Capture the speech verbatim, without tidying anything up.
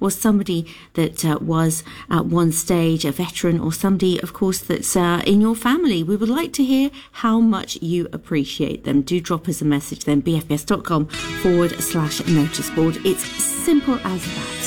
or somebody that uh, was at one stage a veteran, or somebody, of course, that's uh, in your family. We would like to hear how much you appreciate them. Do drop us a message then, bfbs.com forward slash notice board. It's simple as that.